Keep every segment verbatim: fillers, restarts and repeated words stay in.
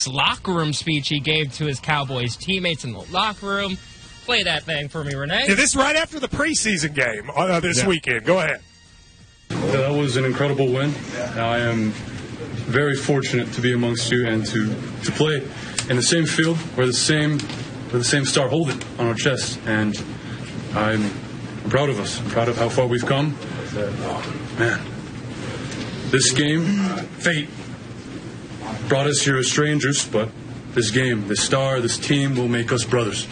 locker room speech he gave to his Cowboys teammates in the locker room. Play that thing for me, Renee. Yeah, this is right after the preseason game uh, this yeah. weekend. Go ahead. That was an incredible win. I am very fortunate to be amongst you and to, to play in the same field where the same where the same star hold it on our chest. And I'm proud of us. I'm proud of how far we've come. Man, this game, fate brought us here as strangers, but this game, this star, this team will make us brothers.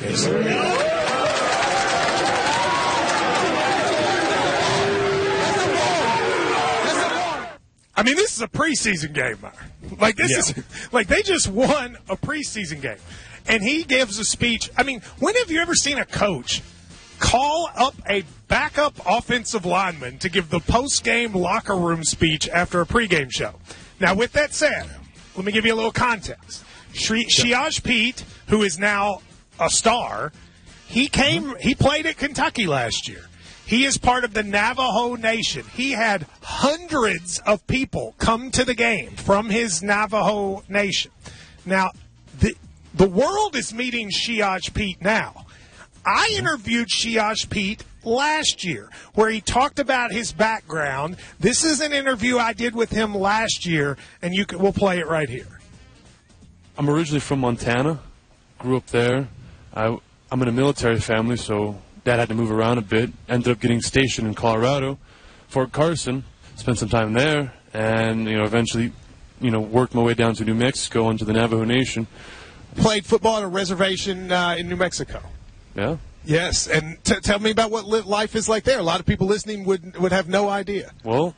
I mean, this is a preseason game. Like this Yeah. is like they just won a preseason game, and he gives a speech. I mean, when have you ever seen a coach call up a backup offensive lineman to give the post-game locker room speech after a pregame show? Now, with that said, let me give you a little context. Shri- Shiaj Pete, who is now a star, he came. He played at Kentucky last year. He is part of the Navajo Nation. He had hundreds of people come to the game from his Navajo Nation. Now, the the world is meeting Shiaj Pete now. I interviewed Shiaj Pete last year where he talked about his background. This is an interview I did with him last year, and you can, we'll play it right here. I'm originally from Montana. Grew up there. I, I'm in a military family, so Dad had to move around a bit. Ended up getting stationed in Colorado, Fort Carson. Spent some time there, and you know, eventually, you know, worked my way down to New Mexico into the Navajo Nation. Played football at a reservation uh, in New Mexico. Yeah. Yes, and t- tell me about what li- life is like there. A lot of people listening would would have no idea. Well,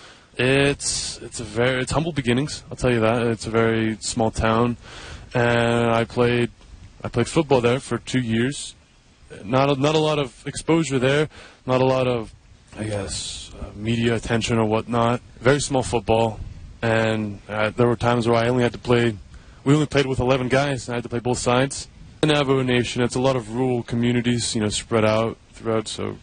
it's it's a very it's humble beginnings. I'll tell you that. It's a very small town, and I played I played football there for two years. Not a, not a lot of exposure there, not a lot of, I guess, uh, media attention or whatnot. Very small football, and uh, there were times where I only had to play, we only played with eleven guys, and I had to play both sides. The Navajo Nation, it's a lot of rural communities, you know, spread out throughout, so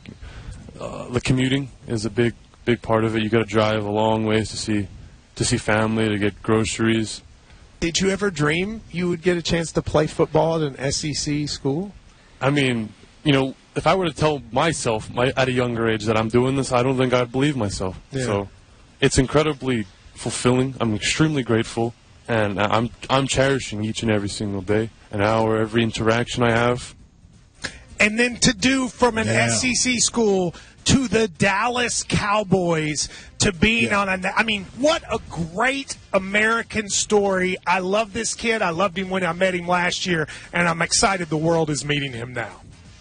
uh, the commuting is a big, big part of it. You got to drive a long ways to see, to see family, to get groceries. Did you ever dream you would get a chance to play football at an S E C school? I mean, you know, if I were to tell myself my, at a younger age that I'm doing this, I don't think I'd believe myself. Yeah. So it's incredibly fulfilling. I'm extremely grateful, and I'm I'm cherishing each and every single day, an hour, every interaction I have. And then to do from an Yeah. S E C school to the Dallas Cowboys to being Yeah. on a – I mean, what a great American story. I love this kid. I loved him when I met him last year, and I'm excited the world is meeting him now.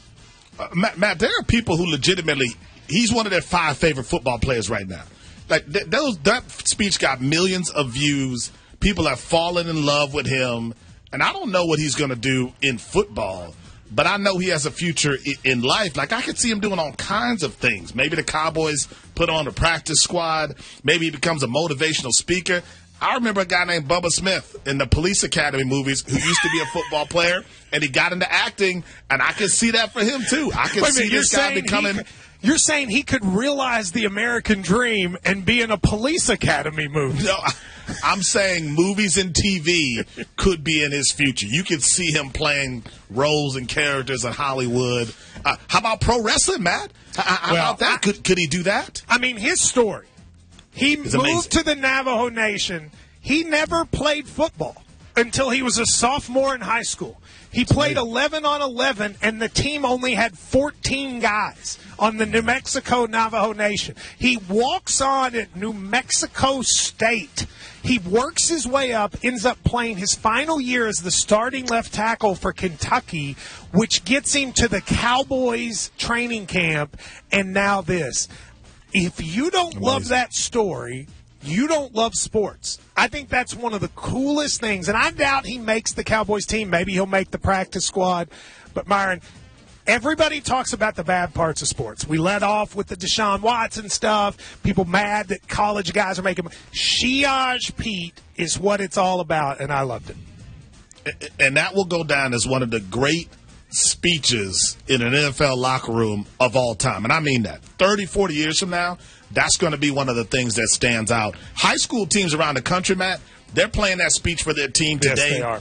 Uh, Matt, Matt, there are people who legitimately, he's one of their five favorite football players right now. Like th- those, that speech got millions of views. People have fallen in love with him, and I don't know what he's going to do in football, but I know he has a future i- in life. Like I could see him doing all kinds of things. Maybe the Cowboys put on a practice squad. Maybe he becomes a motivational speaker. I remember a guy named Bubba Smith in the Police Academy movies who used to be a football player, and he got into acting, and I could see that for him, too. I could Wait a see minute, you're this guy saying becoming... he could- You're saying he could realize the American dream and be in a Police Academy movie? No, I- I'm saying movies and T V could be in his future. You could see him playing roles and characters in Hollywood. Uh, how about pro wrestling, Matt? How, how Well, about that? Could, could he do that? I mean, his story. He It's moved amazing. to the Navajo Nation. He never played football until he was a sophomore in high school. He played eleven on eleven, and the team only had fourteen guys on the New Mexico Navajo Nation. He walks on at New Mexico State. He works his way up, ends up playing his final year as the starting left tackle for Kentucky, which gets him to the Cowboys training camp, and now this. If you don't love that story, you don't love sports. I think that's one of the coolest things, and I doubt he makes the Cowboys team. Maybe he'll make the practice squad. But, Myron, everybody talks about the bad parts of sports. We let off with the Deshaun Watson stuff, people mad that college guys are making – Shiaj Pete is what it's all about, and I loved it. And that will go down as one of the great speeches in an N F L locker room of all time. And I mean that. thirty, forty years from now, that's going to be one of the things that stands out. High school teams around the country, Matt, They're playing that speech for their team Yes, today. they are.